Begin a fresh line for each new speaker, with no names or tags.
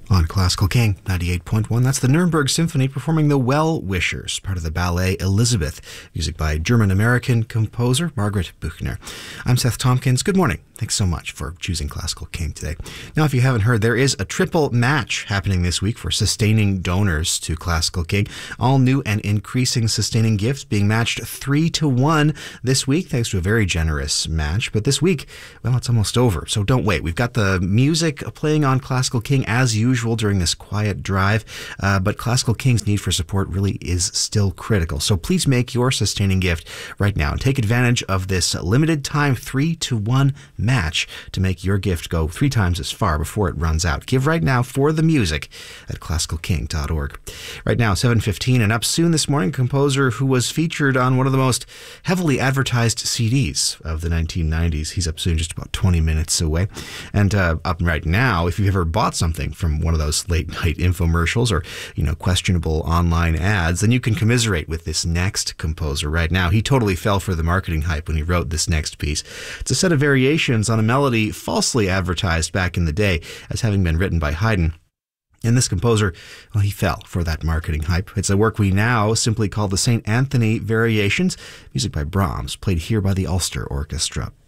On Classical King 98.1, that's the Nuremberg Symphony performing the Well Wishers, part of the ballet Elizabeth, music by German-American composer Margaret Büchner. I'm Seth Tompkins. Good morning. Thanks so much for choosing Classical King today. Now, if you haven't heard, there is a triple match happening this week for sustaining donors to Classical King. All new and increasing sustaining gifts being matched 3-1 this week, thanks to a very generous match. But this week, well, it's almost over, so don't wait. We've got the music playing on Classical King as usual during this quiet drive, but Classical King's need for support really is still critical. So please make your sustaining gift right now and take advantage of this limited time 3-1 match to make your gift go 3 times as far before it runs out. Give right now for the music at classicalking.org. Right now, 7:15, and up soon this morning, a composer who was featured on one of the most heavily advertised CDs of the 1990s. He's up soon, just about 20 minutes away. And up right now, if you've ever bought something from one of those late night infomercials or, questionable online ads, then you can commiserate with this next composer right now. He totally fell for the marketing hype when he wrote this next piece. It's a set of variations on a melody falsely advertised back in the day as having been written by Haydn. And this composer, well, he fell for that marketing hype. It's a work we now simply call the St. Anthony Variations, music by Brahms, played here by the Ulster Orchestra.